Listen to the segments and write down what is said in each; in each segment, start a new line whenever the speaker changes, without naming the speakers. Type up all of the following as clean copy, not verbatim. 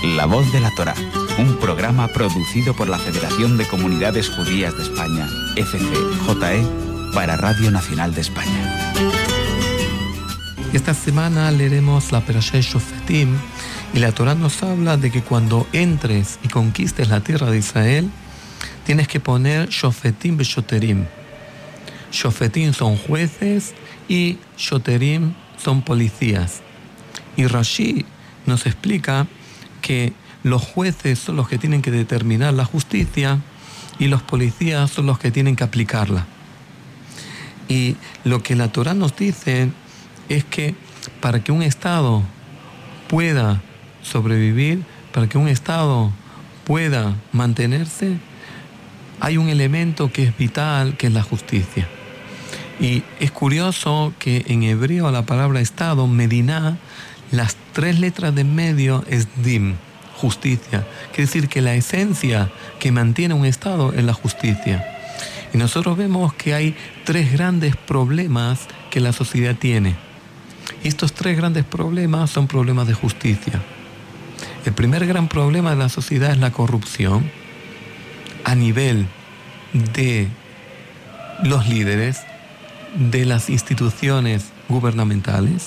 La Voz de la Torá, un programa producido por la Federación de Comunidades Judías de España, FCJE, para Radio Nacional de España.
Esta semana leeremos la Perashá de Shofetim y la Torá nos habla de que cuando entres y conquistes la tierra de Israel, tienes que poner Shofetim Beshoterim. Shofetim son jueces y Shoterim son policías. Y Rashi nos explica que los jueces son los que tienen que determinar la justicia y los policías son los que tienen que aplicarla. Y lo que la Torá nos dice es que para que un Estado pueda sobrevivir, para que un Estado pueda mantenerse, hay un elemento que es vital, que es la justicia. Y es curioso que en hebreo la palabra Estado, Mediná, las 3 letras de en medio es Dim, justicia. Quiere decir que la esencia que mantiene un Estado es la justicia. Y nosotros vemos que hay 3 grandes problemas que la sociedad tiene. Y estos 3 grandes problemas son problemas de justicia. El primer gran problema de la sociedad es la corrupción a nivel de los líderes, de las instituciones gubernamentales.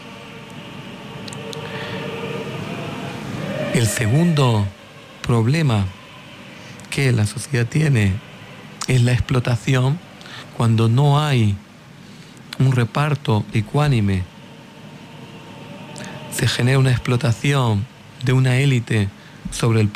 El segundo problema que la sociedad tiene es la explotación, cuando no hay un reparto ecuánime, se genera una explotación de una élite sobre el